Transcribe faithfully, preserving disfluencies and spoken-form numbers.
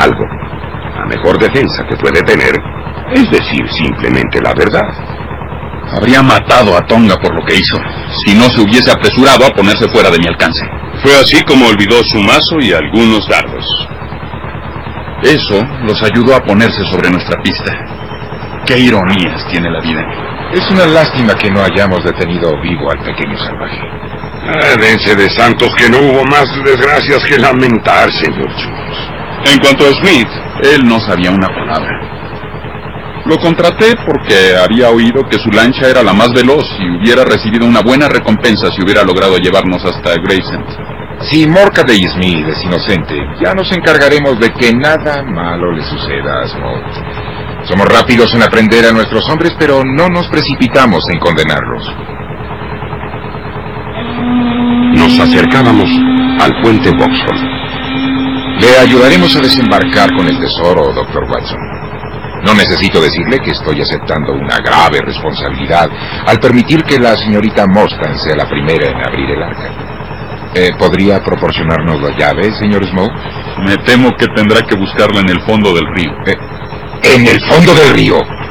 algo. La mejor defensa que puede tener es decir simplemente la verdad. Habría matado a Tonga por lo que hizo, si no se hubiese apresurado a ponerse fuera de mi alcance. Fue así como olvidó su mazo y algunos dardos. Eso los ayudó a ponerse sobre nuestra pista. Qué ironías tiene la vida. Es una lástima que no hayamos detenido vivo al pequeño salvaje. Ah, dense de santos que no hubo más desgracias que lamentar, señor Jones. En cuanto a Smith, él no sabía una palabra. Lo contraté porque había oído que su lancha era la más veloz y hubiera recibido una buena recompensa si hubiera logrado llevarnos hasta Gravesend. Si Morcaday Smith es inocente, ya nos encargaremos de que nada malo le suceda a Smoke. Somos rápidos en aprender a nuestros hombres, pero no nos precipitamos en condenarlos. Nos acercábamos al puente Vauxhall. Le ayudaremos a desembarcar con el tesoro, doctor Watson. No necesito decirle que estoy aceptando una grave responsabilidad al permitir que la señorita Mustang sea la primera en abrir el arca. Eh, ¿Podría proporcionarnos la llave, señor Smoke? Me temo que tendrá que buscarla en el fondo del río. Eh, ¿En el fondo del río?